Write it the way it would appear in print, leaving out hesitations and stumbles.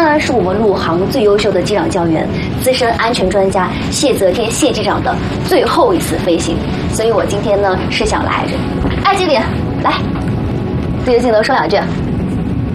呢是我们陆航最优秀的机长教员、资深安全专家谢泽天谢机长的最后一次飞行，所以我今天呢是想来，爱经理来对着镜头说两句。